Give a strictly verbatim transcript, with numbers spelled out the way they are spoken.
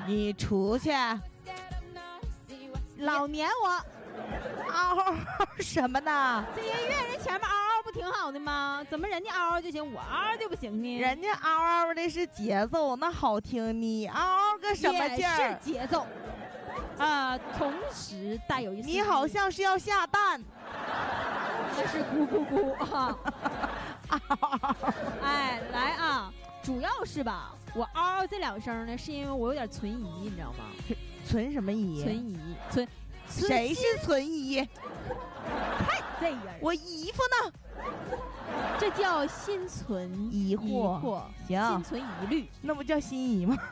你出去。 老年我嗷嗷什么呢？ 这音乐人前面嗷嗷不挺好的吗？怎么人家嗷嗷就行，我嗷嗷就不行呢？ 人家嗷嗷的是节奏，那好听。你嗷嗷个什么劲儿？ 也是节奏啊、呃，同时带有一丝。 你好像是要下蛋。 那是咕咕咕啊！哎，来啊！主要是吧，我嗷嗷这两声呢，是因为我有点存疑，你知道吗？ 存什么疑？ 存疑，存。 谁是存疑？ 太这人， 我姨夫呢？ 这叫心存疑惑。 疑惑， 行， 心存疑虑， 那不叫心仪吗？